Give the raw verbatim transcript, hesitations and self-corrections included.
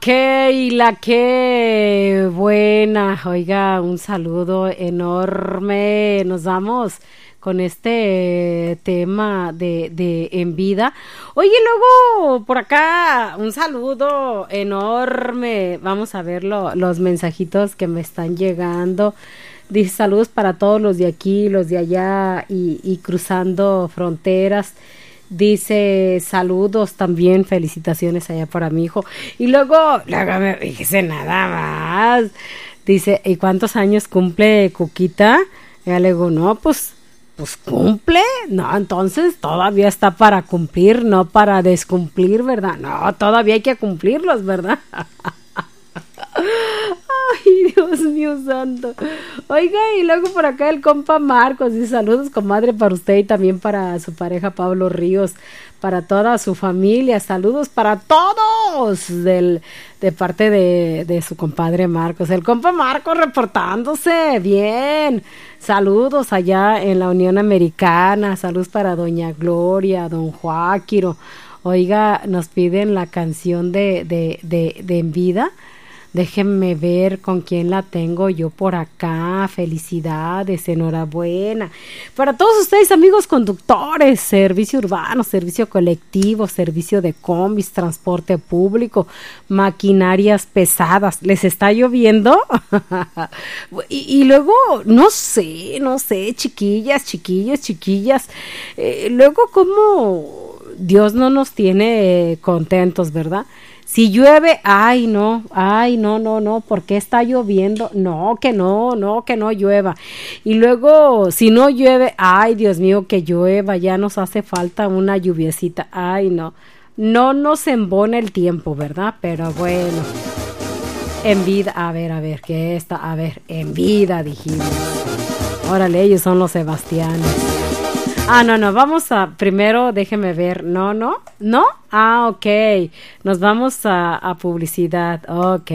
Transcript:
Keila, qué buena. Oiga, un saludo enorme. Nos vamos con este tema de, de en vida. Oye, luego por acá un saludo enorme. Vamos a ver lo- los mensajitos que me están llegando. Dice saludos para todos los de aquí, los de allá y, y cruzando fronteras. Dice saludos también, felicitaciones allá para mi hijo. Y luego, luego me dice nada más. Dice, ¿y cuántos años cumple Cuquita? Ya le digo, no, pues, pues cumple. No, entonces todavía está para cumplir, no para descumplir, ¿verdad? No, todavía hay que cumplirlos, ¿verdad? Ay, Dios mío santo. Oiga, y luego por acá el compa Marcos dice saludos, comadre, para usted y también para su pareja Pablo Ríos, para toda su familia, saludos para todos del, de parte de, de su compadre Marcos. El compa Marcos reportándose, bien. Saludos allá en la Unión Americana, saludos para doña Gloria, don Joaquiro. Oiga, nos piden la canción de, de, de, de En Vida. Déjenme ver con quién la tengo yo por acá. Felicidades, enhorabuena. Para todos ustedes, amigos conductores, servicio urbano, servicio colectivo, servicio de combis, transporte público, maquinarias pesadas. ¿Les está lloviendo? y, y luego, no sé, no sé, chiquillas, chiquillos, chiquillas. Eh, luego, ¿cómo Dios no nos tiene eh, contentos, verdad? Si llueve, ay no, ay no, no, no, ¿por qué está lloviendo? No, que no, no, que no llueva. Y luego, si no llueve, ay Dios mío, que llueva, ya nos hace falta una lluviecita. Ay no, no nos embona el tiempo, ¿verdad? Pero bueno, en vida, a ver, a ver, ¿qué está? A ver, en vida dijimos. Órale, ellos son los Sebastianes. Ah, no, no, vamos a, primero déjeme ver, no, no, no, ah, ok, nos vamos a, a publicidad, ok.